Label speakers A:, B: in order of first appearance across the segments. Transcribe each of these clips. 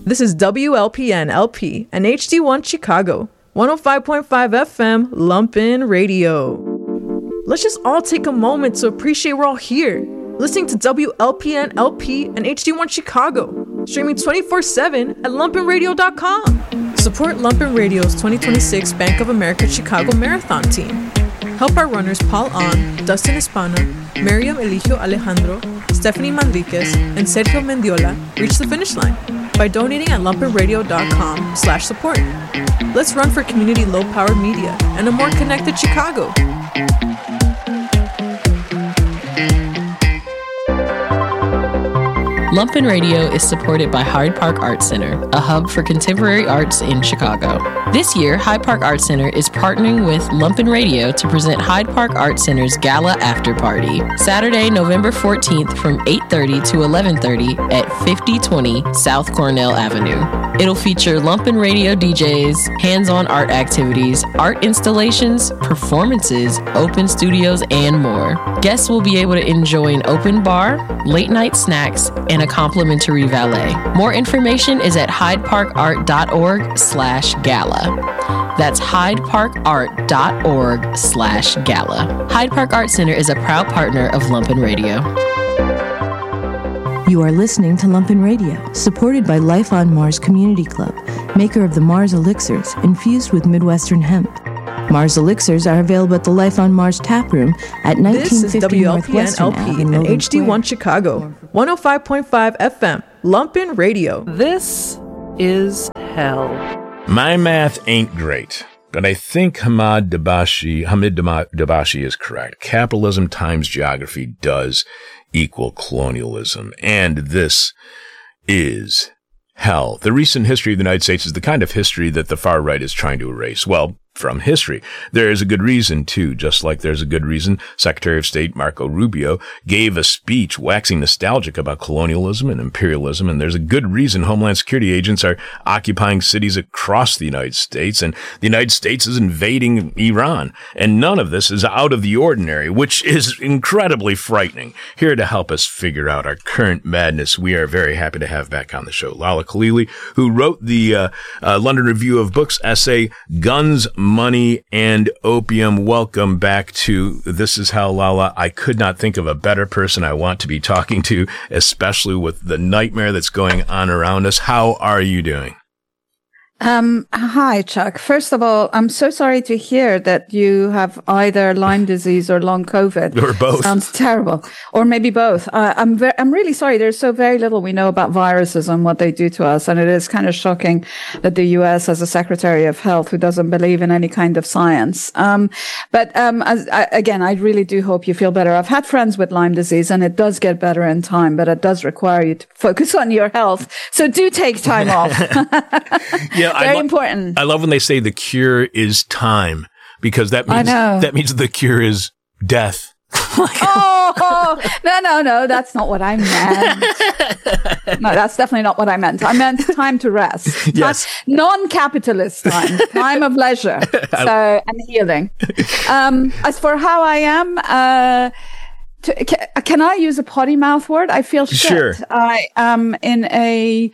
A: This is WLPN LP and HD1 Chicago, 105.5 FM, Lumpen Radio. Let's just all take a moment to appreciate we're all here, listening to WLPN LP and HD1 Chicago, streaming 24/7 at lumpenradio.com. Support Lumpen Radio's 2026 Bank of America Chicago Marathon team. Help our runners Paul On, Dustin Espana, Miriam Eligio Alejandro, Stephanie Manriquez, and Sergio Mendiola reach the finish line by donating at lumpenradio.com/support. Let's run for community low-powered media and a more connected Chicago.
B: Lumpen Radio is supported by Hyde Park Art Center, a hub for contemporary arts in Chicago. This year, Hyde Park Art Center is partnering with Lumpen Radio to present Hyde Park Art Center's Gala After Party, Saturday, November 14th from 8:30 to 11:30 at 5020 South Cornell Avenue. It'll feature Lumpen Radio DJs, hands-on art activities, art installations, performances, open studios, and more. Guests will be able to enjoy an open bar, late-night snacks, and a complimentary valet. More information is at hydeparkart.org/gala. That's hydeparkart.org/gala. Hyde Park Art Center is a proud partner of Lumpen Radio.
C: You are listening to Lumpen Radio, supported by Life on Mars Community Club, maker of the Mars Elixirs, infused with Midwestern hemp. Mars Elixirs are available at the Life on Mars tap room at 1950 Northwestern
A: LP
C: Ave in
A: and
C: Logan
A: HD1
C: Square.
A: Chicago, 105.5 FM, Lumpen Radio.
D: This is hell.
E: My math ain't great, but I think Hamid Dabashi is correct. Capitalism times geography does equal colonialism, and this is hell. The recent history of the United States is the kind of history that the far right is trying to erase. Well, from history. There is a good reason, too, just like there's a good reason Secretary of State Marco Rubio gave a speech waxing nostalgic about colonialism and imperialism, and there's a good reason Homeland Security agents are occupying cities across the United States, and the United States is invading Iran. And none of this is out of the ordinary, which is incredibly frightening. Here to help us figure out our current madness, we are very happy to have back on the show Lala Khalili, who wrote the London Review of Books essay, Guns, Money, and Opium. Welcome back to This Is Hell, Lala. I could not think of a better person I want to be talking to, especially with the nightmare that's going on around us. How are you doing?
F: Hi, Chuck. First of all, I'm so sorry to hear that you have either Lyme disease or long COVID.
E: Or both.
F: Sounds terrible. Or maybe both. I'm really sorry. There's so very little we know about viruses and what they do to us. And it is kind of shocking that the U.S. has a Secretary of Health who doesn't believe in any kind of science. Again, I really do hope you feel better. I've had friends with Lyme disease and it does get better in time, but it does require you to focus on your health. So do take time off.
E: Yeah.
F: Very important.
E: I love when they say the cure is time, because that means the cure is death.
F: No, that's not what I meant. No, that's definitely not what I meant. I meant time to rest.
E: Yes.
F: Non-capitalist time of leisure. And healing. As for how I am, can I use a potty mouth word? I feel shit.
E: Sure.
F: I am in a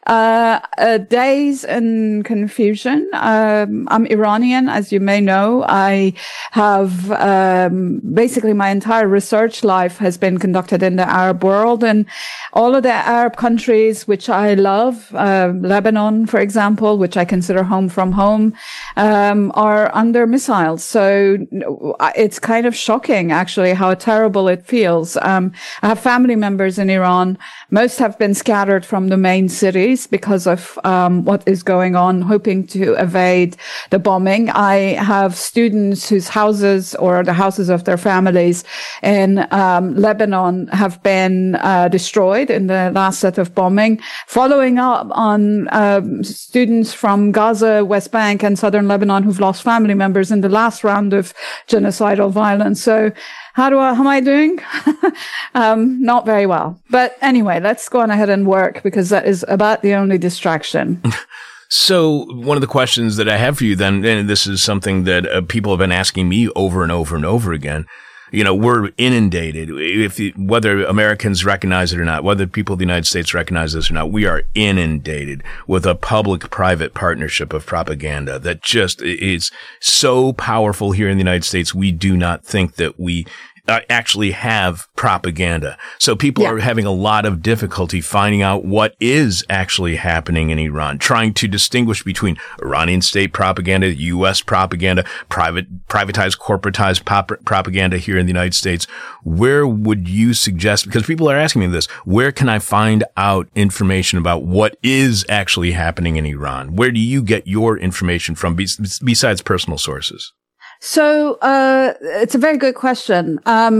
F: daze and confusion. I'm Iranian, as you may know. I have basically my entire research life has been conducted in the Arab world, and all of the Arab countries which I love, Lebanon, for example, which I consider home from home, are under missiles. So it's kind of shocking, actually, how terrible it feels. I have family members in Iran. Most have been scattered from the main cities because of what is going on, hoping to evade the bombing. I have students whose houses or the houses of their families in Lebanon have been destroyed in the last set of bombing, following up on students from Gaza, West Bank, and southern Lebanon who've lost family members in the last round of genocidal violence. So how am I doing? Not very well. But anyway, let's go on ahead and work, because that is about the only distraction.
E: So one of the questions that I have for you then, and this is something that people have been asking me over and over and over again, we're inundated. Whether Americans recognize it or not, whether people of the United States recognize this or not, we are inundated with a public-private partnership of propaganda that just is so powerful here in the United States. We do not think that we actually have propaganda. So people are having a lot of difficulty finding out what is actually happening in Iran, trying to distinguish between Iranian state propaganda, U.S. propaganda, privatized, corporatized propaganda here in the United States. Where would you suggest, because people are asking me this, where can I find out information about what is actually happening in Iran? Where do you get your information from besides personal sources?
F: So, it's a very good question.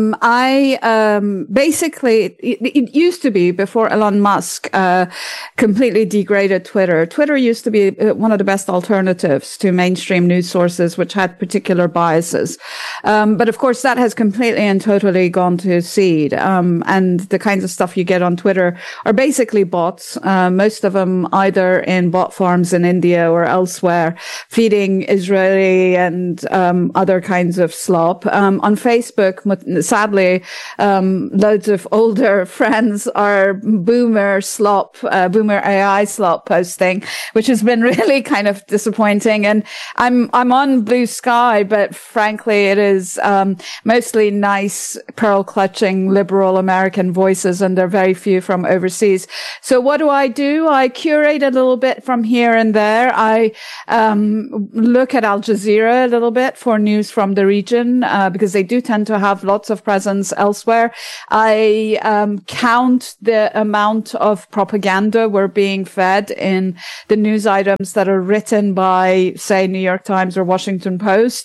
F: Basically, it used to be before Elon Musk, completely degraded Twitter. Twitter used to be one of the best alternatives to mainstream news sources, which had particular biases. But of course, that has completely and totally gone to seed. And the kinds of stuff you get on Twitter are basically bots, most of them either in bot farms in India or elsewhere, feeding Israeli and, other kinds of slop. On Facebook, sadly, loads of older friends are boomer AI slop posting, which has been really kind of disappointing. And I'm on Blue Sky, but frankly, it is, mostly nice, pearl clutching liberal American voices, and there are very few from overseas. So what do? I curate a little bit from here and there. I, look at Al Jazeera a little bit for news from the region, because they do tend to have lots of presence elsewhere. I count the amount of propaganda we're being fed in the news items that are written by, say, New York Times or Washington Post.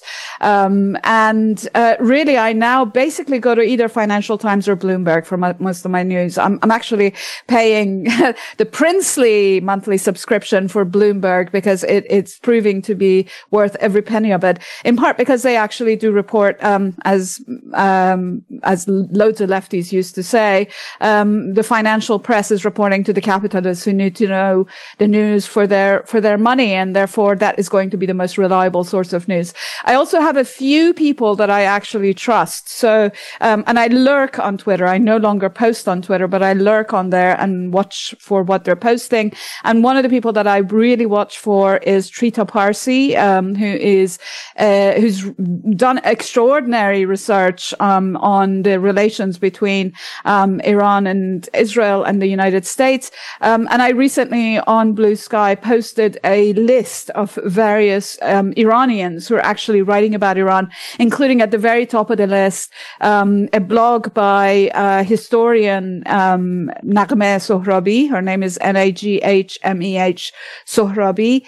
F: Really, I now basically go to either Financial Times or Bloomberg for most of my news. I'm actually paying the princely monthly subscription for Bloomberg because it's proving to be worth every penny of it, in part because they actually do report, as loads of lefties used to say, the financial press is reporting to the capitalists who need to know the news for their money, and therefore that is going to be the most reliable source of news. I also have a few people that I actually trust. So, and I lurk on Twitter. I no longer post on Twitter, but I lurk on there and watch for what they're posting. And one of the people that I really watch for is Trita Parsi, who's done extraordinary research on the relations between Iran and Israel and the United States. And I recently on Blue Sky posted a list of various Iranians who are actually writing about Iran, including at the very top of the list a blog by historian Naghmeh Sohrabi. Her name is Naghmeh Sohrabi,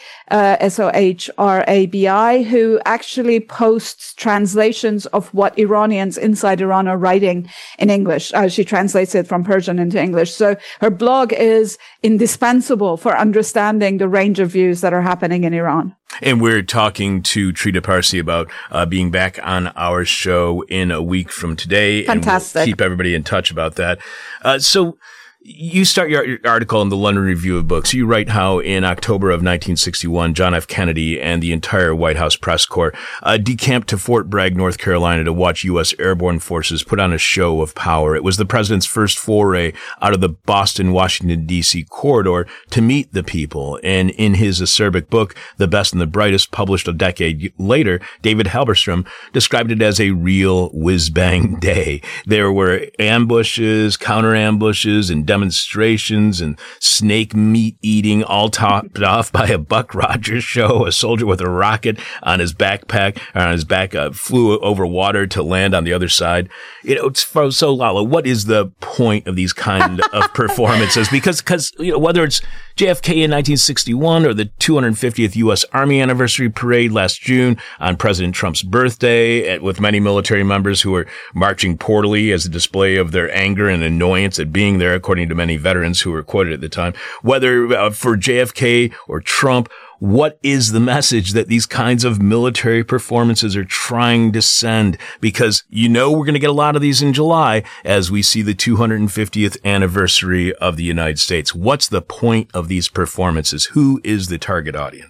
F: Sohrabi, who actually posts translations of what Iranians inside Iran are writing in English. She translates it from Persian into English. So her blog is indispensable for understanding the range of views that are happening in Iran.
E: And we're talking to Trita Parsi about being back on our show in a week from today.
F: Fantastic.
E: And we'll keep everybody in touch about that. So you start your article in the London Review of Books. You write how in October of 1961, John F. Kennedy and the entire White House press corps decamped to Fort Bragg, North Carolina to watch U.S. airborne forces put on a show of power. It was the president's first foray out of the Boston-Washington, D.C. corridor to meet the people. And in his acerbic book, The Best and the Brightest, published a decade later, David Halberstam described it as a real whiz-bang day. There were ambushes, counter-ambushes, and demonstrations and snake meat eating, all topped off by a Buck Rogers show. A soldier with a rocket on his backpack, or on his back, flew over water to land on the other side. It's so, Lala, what is the point of these kind of performances? Because whether it's JFK in 1961 or the 250th U.S. Army anniversary parade last June on President Trump's birthday, with many military members who were marching portally as a display of their anger and annoyance at being there, according to many veterans who were quoted at the time, whether for JFK or Trump, what is the message that these kinds of military performances are trying to send? Because we're going to get a lot of these in July as we see the 250th anniversary of the United States. What's the point of these performances? Who is the target audience?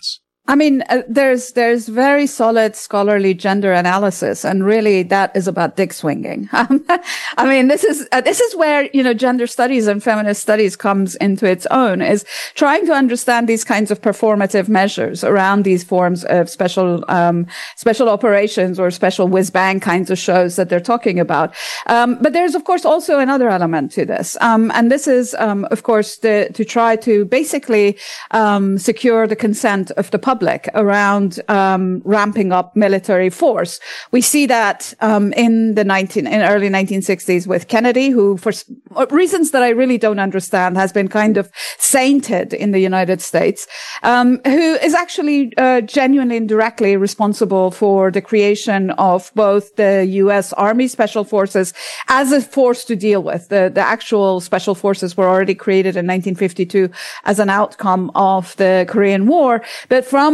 F: I mean, there's very solid scholarly gender analysis, and really that is about dick swinging. I mean, this is where, gender studies and feminist studies comes into its own, is trying to understand these kinds of performative measures around these forms of special operations or special whiz-bang kinds of shows that they're talking about. But there's, of course, also another element to this. And this is, of course, to try to basically, secure the consent of the public around ramping up military force. We see that in early 1960s with Kennedy, who for reasons that I really don't understand has been kind of sainted in the United States, who is actually genuinely and directly responsible for the creation of both the U.S. Army Special Forces as a force to deal with. The actual Special Forces were already created in 1952 as an outcome of the Korean War, but from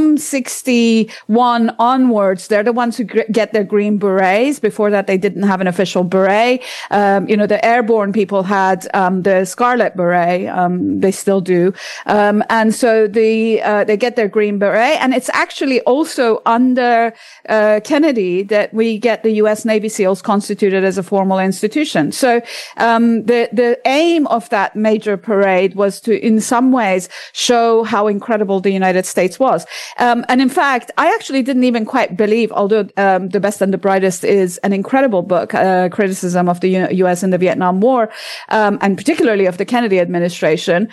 F: 61 onwards, they're the ones who get their green berets. Before that, they didn't have an official beret. The airborne people had the scarlet beret. They still do. And so they get their green beret. And it's actually also under Kennedy that we get the U.S. Navy SEALs constituted as a formal institution. So the aim of that major parade was to, in some ways, show how incredible the United States was. And in fact, I actually didn't even quite believe, although The Best and the Brightest is an incredible book, criticism of the U.S. in the Vietnam War, and particularly of the Kennedy administration.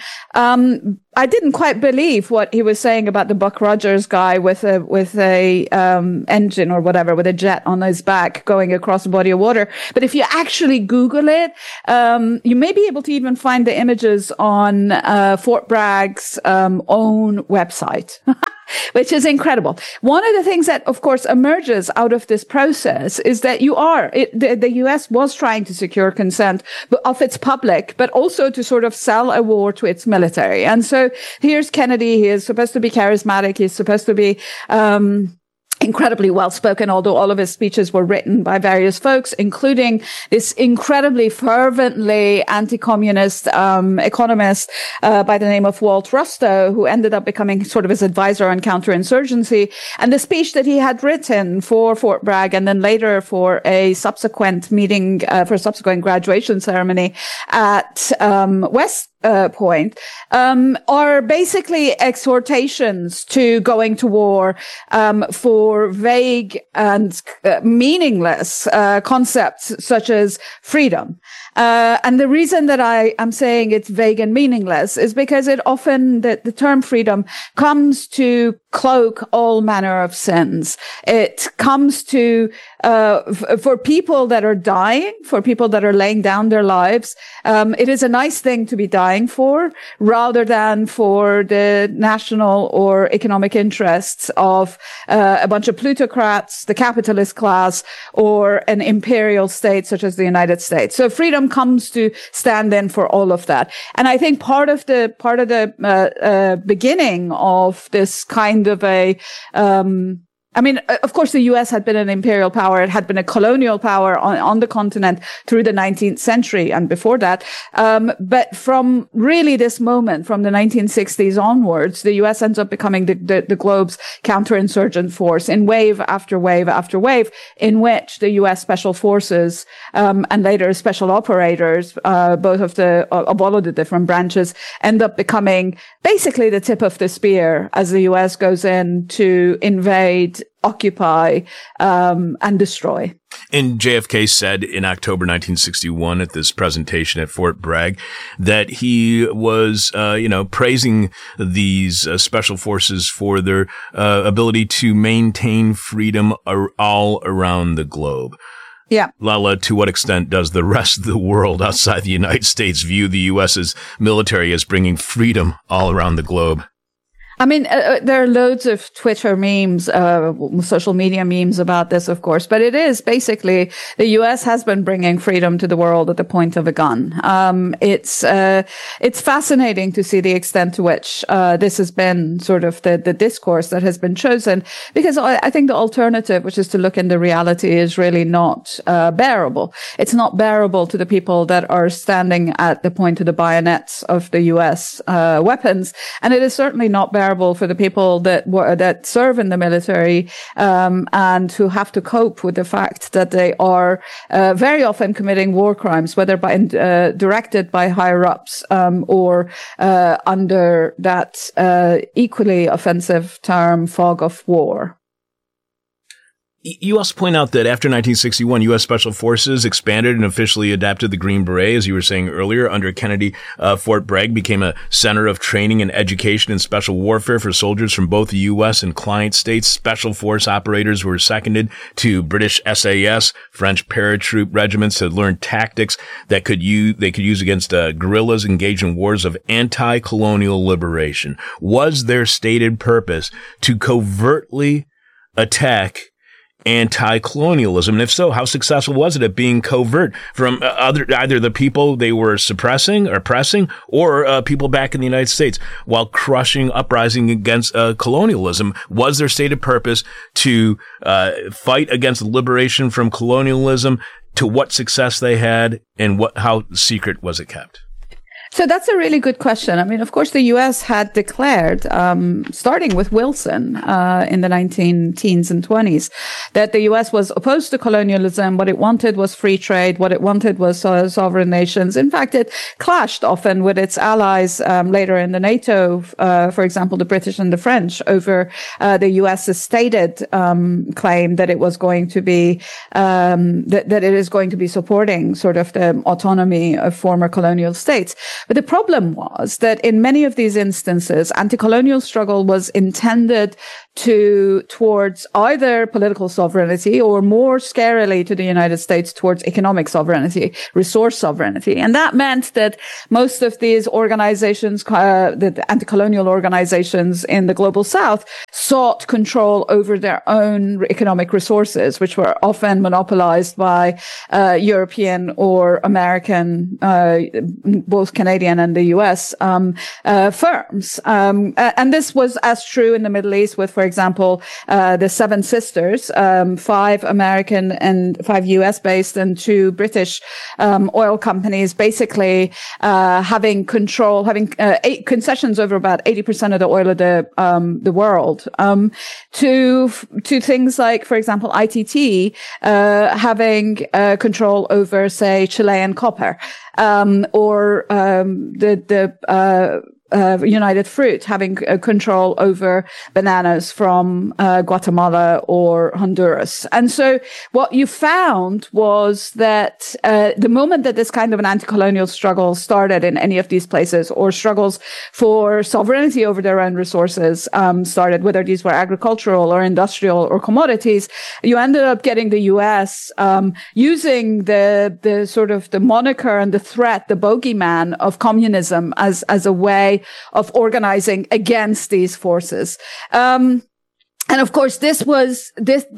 F: I didn't quite believe what he was saying about the Buck Rogers guy with a engine or whatever, with a jet on his back going across a body of water. But if you actually Google it, you may be able to even find the images on Fort Bragg's own website. Which is incredible. One of the things that, of course, emerges out of this process is that the U.S. was trying to secure consent of its public, but also to sort of sell a war to its military. And so here's Kennedy. He is supposed to be charismatic. He's supposed to be, incredibly well-spoken, although all of his speeches were written by various folks, including this incredibly fervently anti-communist economist by the name of Walt Rostow, who ended up becoming sort of his advisor on counterinsurgency. And the speech that he had written for Fort Bragg and then later for a subsequent meeting, for a subsequent graduation ceremony at West Point, are basically exhortations to going to war, for vague and meaningless concepts such as freedom. And the reason that I am saying it's vague and meaningless is because it often, the term freedom comes to cloak all manner of sins. It comes to, for people that are dying, for people that are laying down their lives, it is a nice thing to be dying for, rather than for the national or economic interests of a bunch of plutocrats, the capitalist class, or an imperial state such as the United States. So freedom comes to stand in for all of that. And I think part of the beginning of this kind of a, of course, the U.S. had been an imperial power. It had been a colonial power on the continent through the 19th century and before that. But from really this moment, from the 1960s onwards, the U.S. ends up becoming the globe's counterinsurgent force in wave after wave after wave, in which the U.S. Special Forces, and later special operators, both of all of the different branches, end up becoming basically the tip of the spear as the U.S. goes in to invade, occupy, and destroy.
E: And JFK said in October 1961 at this presentation at Fort Bragg that he was, praising these special forces for their ability to maintain freedom all around the globe.
F: Yeah.
E: Lala, to what extent does the rest of the world outside the United States view the U.S.'s military as bringing freedom all around the globe?
F: I mean, there are loads of Twitter memes, social media memes about this, of course, but it is basically the U.S. has been bringing freedom to the world at the point of a gun. It's fascinating to see the extent to which this has been sort of the discourse that has been chosen, because I think the alternative, which is to look into reality, is really not bearable. It's not bearable to the people that are standing at the point of the bayonets of the U.S. Weapons, and it is certainly not bearable unbearable for the people that serve in the military, and who have to cope with the fact that they are very often committing war crimes, whether directed by higher ups or under that equally offensive term, fog of war.
E: You also point out that after 1961, U.S. Special Forces expanded and officially adapted the Green Beret, as you were saying earlier. Under Kennedy, Fort Bragg became a center of training and education in special warfare for soldiers from both the U.S. and client states. Special force operators were seconded to British SAS, French paratroop regiments to learn tactics that they could use against guerrillas engaged in wars of anti-colonial liberation. Was their stated purpose to covertly attack anti-colonialism? And if so, how successful was it at being covert from either the people they were suppressing or oppressing, or people back in the United States, while crushing uprising against colonialism? Was their stated purpose to fight against liberation from colonialism? To what success they had, and how secret was it kept?
F: So that's a really good question. I mean, of course, the U.S. had declared, starting with Wilson in the 19-teens and 20s, that the U.S. was opposed to colonialism. What it wanted was free trade. What it wanted was sovereign nations. In fact, it clashed often with its allies later in the NATO, for example, the British and the French, over the U.S.'s stated claim that it was going to be that it is going to be supporting sort of the autonomy of former colonial states. But the problem was that in many of these instances, anti-colonial struggle was intended towards either political sovereignty, or more scarily to the United States, towards economic sovereignty, resource sovereignty. And that meant that most of these organizations, the anti-colonial organizations in the global South, sought control over their own economic resources, which were often monopolized by European or American, both Canadian and the US firms. And this was as true in the Middle East with, for example, the Seven Sisters, 5 American and 5 US based and 2 British oil companies, basically having control, having 8 concessions over about 80% of the oil of the world, to things like, for example, ITT having control over, say, Chilean copper, or United Fruit having control over bananas from Guatemala or Honduras. And so what you found was that the moment that this kind of an anti-colonial struggle started in any of these places, or struggles for sovereignty over their own resources started, whether these were agricultural or industrial or commodities, you ended up getting the U.S. Using the sort of the moniker and the threat, the bogeyman of communism as a way of organizing against these forces. And of course, this was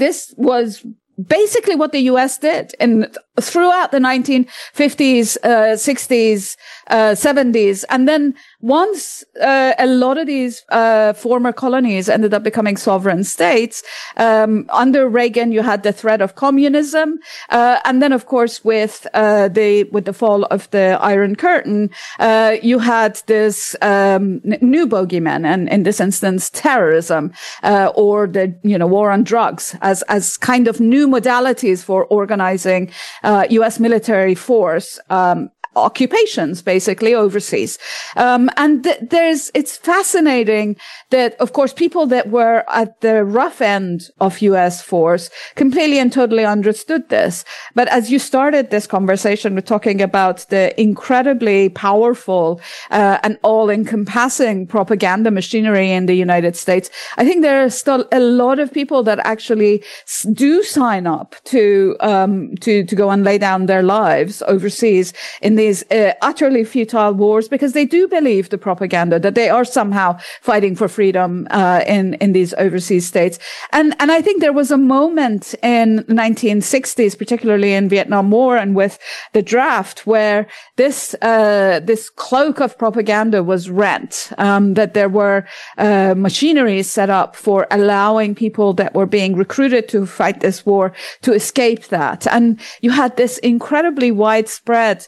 F: basically what the U.S. did throughout the 1950s, 60s, 70s. And then once a lot of these former colonies ended up becoming sovereign states, under Reagan, you had the threat of communism. And then, of course, with the fall of the Iron Curtain, you had this new bogeyman, and in this instance, terrorism, or the war on drugs as kind of new modalities for organizing U.S. military force, occupations, basically, overseas. And it's fascinating that, of course, people that were at the rough end of U.S. force completely and totally understood this. But as you started this conversation with talking about the incredibly powerful and all-encompassing propaganda machinery in the United States, I think there are still a lot of people that actually do sign up to go and lay down their lives overseas in these utterly futile wars, because they do believe the propaganda that they are somehow fighting for freedom in these overseas states. And I think there was a moment in the 1960s, particularly in Vietnam War and with the draft, where this cloak of propaganda was rent, that there were machineries set up for allowing people that were being recruited to fight this war to escape that. And you had this incredibly widespread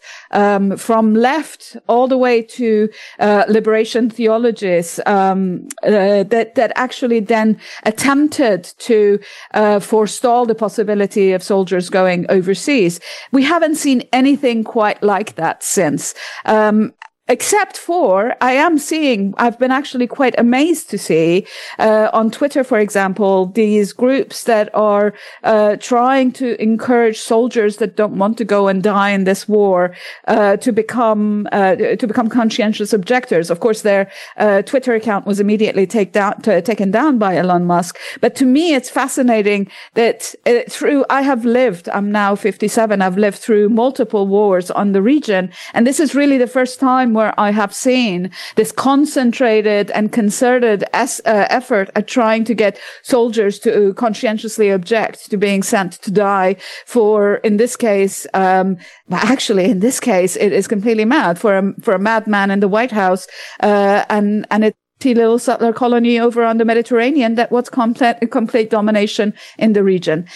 F: from left all the way to liberation theologies that actually then attempted to forestall the possibility of soldiers going overseas. We haven't seen anything quite like that since. Except for, I've been actually quite amazed to see, on Twitter, for example, these groups that are, trying to encourage soldiers that don't want to go and die in this war, to become conscientious objectors. Of course, their, Twitter account was immediately taken down by Elon Musk. But to me, it's fascinating that I'm now 57, I've lived through multiple wars on the region. And this is really the first time where I have seen this concentrated and concerted effort at trying to get soldiers to conscientiously object to being sent to die for, in this case, it is completely mad for a madman in the White House, and a little settler colony over on the Mediterranean that wants complete domination in the region.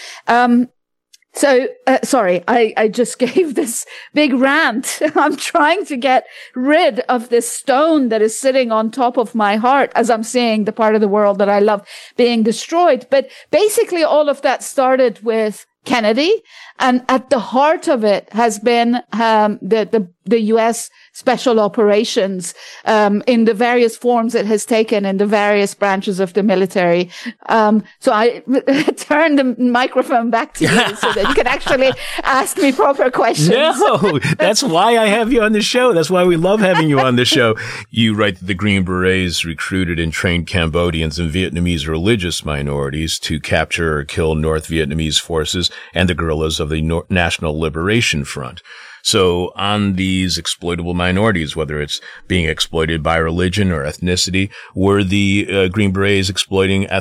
F: Sorry, I just gave this big rant. I'm trying to get rid of this stone that is sitting on top of my heart as I'm seeing the part of the world that I love being destroyed. But basically all of that started with Kennedy, and at the heart of it has been the U.S. special operations in the various forms it has taken in the various branches of the military. So I turn the microphone back to you so that you can actually ask me proper questions.
E: No, that's why I have you on the show. That's why we love having you on the show. You write that the Green Berets recruited and trained Cambodians and Vietnamese religious minorities to capture or kill North Vietnamese forces and the guerrillas of the National Liberation Front. So on these exploitable minorities, whether it's being exploited by religion or ethnicity, were the Green Berets exploiting